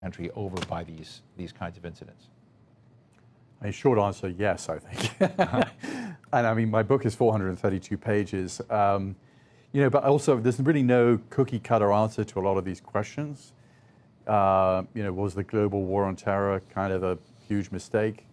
country over by these kinds of incidents? A short answer, yes, I think. And I mean, my book is 432 pages. But also there's really no cookie cutter answer to a lot of these questions. Was the global war on terror kind of a huge mistake?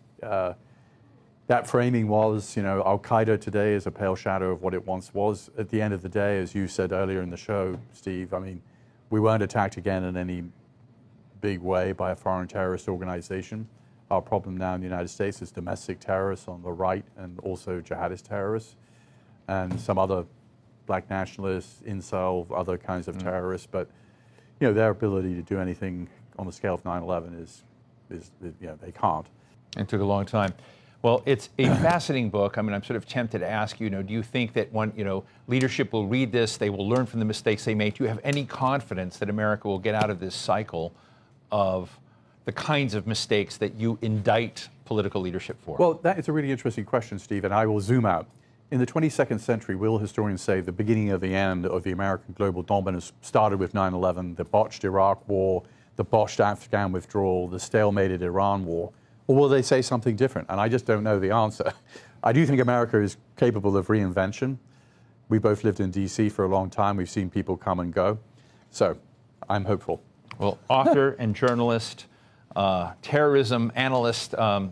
That framing was, Al-Qaeda today is a pale shadow of what it once was. At the end of the day, as you said earlier in the show, Steve, I mean, we weren't attacked again in any big way by a foreign terrorist organization. Our problem now in the United States is domestic terrorists on the right and also jihadist terrorists and some other black nationalists, incel, other kinds of terrorists. But, their ability to do anything on the scale of 9/11 is they can't. It took a long time. Well, it's a fascinating book. I mean, I'm sort of tempted to ask you, do you think that leadership will read this, they will learn from the mistakes they made? Do you have any confidence that America will get out of this cycle of the kinds of mistakes that you indict political leadership for? Well, that is a really interesting question, Steve, and I will zoom out. In the 22nd century, will historians say the beginning of the end of the American global dominance started with 9/11, the botched Iraq war, the botched Afghan withdrawal, the stalemated Iran war? Or will they say something different? And I just don't know the answer. I do think America is capable of reinvention. We both lived in D.C. for a long time. We've seen people come and go. So I'm hopeful. Well, author and journalist, terrorism analyst,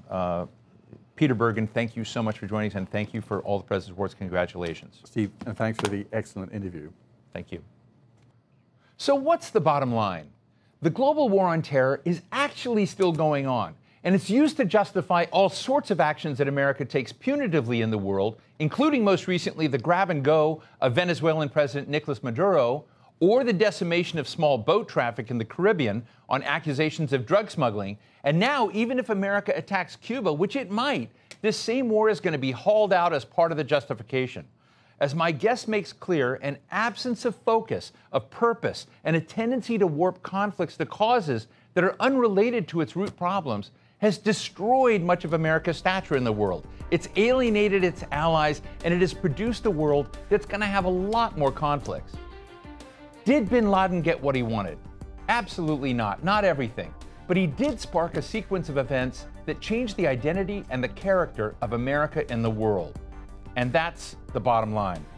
Peter Bergen, thank you so much for joining us, and thank you for all the President's Awards. Congratulations. Steve, and thanks for the excellent interview. Thank you. So what's the bottom line? The global war on terror is actually still going on. And it's used to justify all sorts of actions that America takes punitively in the world, including most recently the grab and go of Venezuelan President Nicolas Maduro, or the decimation of small boat traffic in the Caribbean on accusations of drug smuggling. And now, even if America attacks Cuba, which it might, this same war is going to be hauled out as part of the justification. As my guest makes clear, an absence of focus, of purpose, and a tendency to warp conflicts to causes that are unrelated to its root problems has destroyed much of America's stature in the world. It's alienated its allies, and it has produced a world that's going to have a lot more conflicts. Did bin Laden get what he wanted? Absolutely not. Not everything. But he did spark a sequence of events that changed the identity and the character of America and the world. And that's the bottom line.